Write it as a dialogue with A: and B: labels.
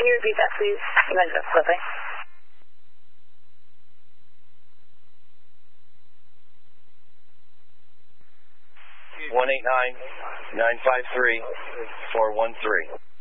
A: Can you repeat that, please? You mentioned it quickly.
B: $189-953-413.